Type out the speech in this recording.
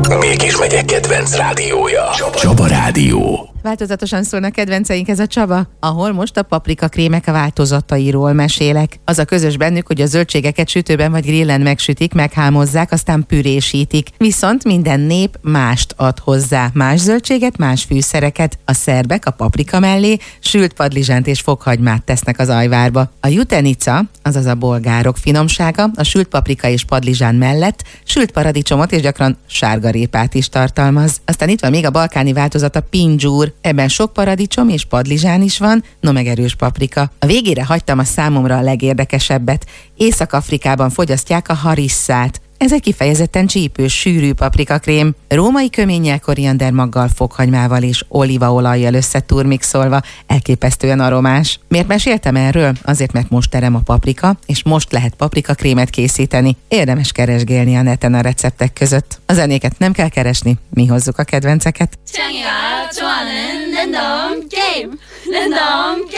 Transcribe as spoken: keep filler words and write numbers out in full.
Mégis megyek kedvenc rádiója. Csaba, Csaba Rádió. Változatosan szólnak kedvenceink, ez a Csaba, ahol most a paprika krémek változatairól mesélek. Az a közös bennük, hogy a zöldségeket sütőben vagy grillen megsütik, meghámozzák, aztán pürésítik. Viszont minden nép mást ad hozzá. Más zöldséget, más fűszereket. A szerbek a paprika mellé sült padlizsánt és fokhagymát tesznek az ajvárba. A jutenica, azaz a bolgárok finomsága, a sült paprika és padlizsán mellett sült paradicsomot és gyakran sárgarépát is tartalmaz. Aztán itt van még a balkáni változat, a pindzsúr. Ebben sok paradicsom és padlizsán is van, no meg erős paprika. A végére hagytam a számomra a legérdekesebbet. Észak-Afrikában fogyasztják a harisszát. Ez egy kifejezetten csípős, sűrű paprikakrém. Római köménnyel, koriandermaggal, fokhagymával és olívaolajjal összeturmixolva, elképesztően aromás. Miért meséltem erről? Azért, mert most terem a paprika, és most lehet paprikakrémet készíteni. Érdemes keresgélni a neten a receptek között. A zenéket nem kell keresni, mi hozzuk a kedvenceket.